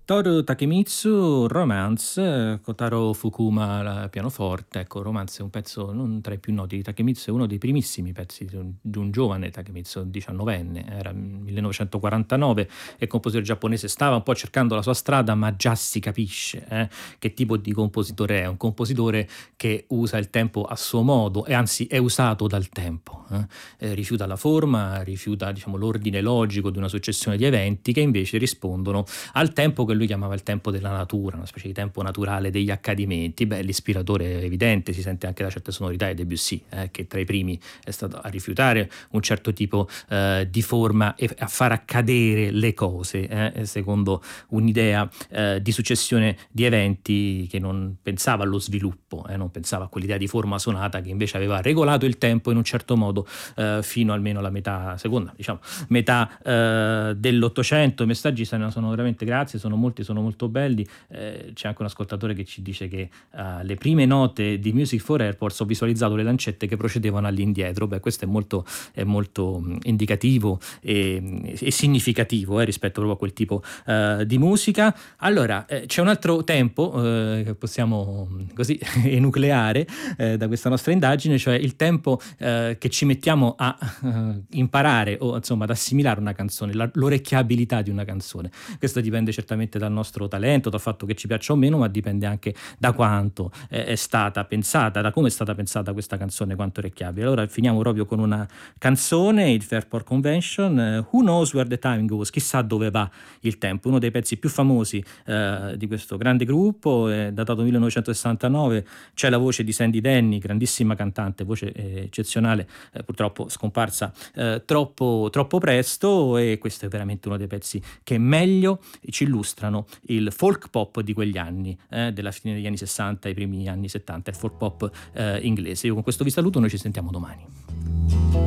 Toru Takemitsu, Romance, Kotaro Fukuma al pianoforte. Ecco, Romance è un pezzo non tra i più noti di Takemitsu, è uno dei primissimi pezzi di un giovane Takemitsu, 19enne, era 1949, è compositore giapponese, stava un po' cercando la sua strada, ma già si capisce che tipo di compositore è, un compositore che usa il tempo a suo modo e anzi è usato dal tempo, rifiuta la forma, rifiuta diciamo, l'ordine logico di una successione di eventi che invece rispondono al tempo che lui chiamava il tempo della natura, una specie di tempo naturale degli accadimenti. Beh, l'ispiratore è evidente, si sente anche da certe sonorità di Debussy, che tra i primi è stato a rifiutare un certo tipo di forma e a far accadere le cose, secondo un'idea di successione di eventi che non pensava allo sviluppo, non pensava a quell'idea di forma sonata che invece aveva regolato il tempo in un certo modo fino almeno alla seconda metà dell'Ottocento. I messaggi sono veramente, grazie, sono molti, sono molto belli. C'è anche un ascoltatore che ci dice che le prime note di Music for Airports ho visualizzato le lancette che procedevano all'indietro. Beh, questo è molto indicativo e significativo rispetto proprio a quel tipo di musica. Allora, c'è un altro tempo che possiamo così enucleare da questa nostra indagine, cioè il tempo che ci mettiamo a imparare o insomma ad assimilare una canzone, l'orecchiabilità di una canzone. Questo dipende certamente dal nostro talento, dal fatto che ci piaccia o meno, ma dipende anche da quanto è stata pensata, da come è stata pensata questa canzone, quanto orecchiabile. Allora finiamo proprio con una canzone, il Fairport Convention, Who Knows Where the Time Goes, chissà dove va il tempo, uno dei pezzi più famosi di questo grande gruppo, è datato 1969, c'è la voce di Sandy Denny, grandissima cantante, voce eccezionale, purtroppo scomparsa troppo presto, e questo è veramente uno dei pezzi che meglio ci illustrano il folk pop di quegli anni, della fine degli anni 60 ai primi anni 70, il folk pop inglese. Io con questo vi saluto, noi ci sentiamo domani.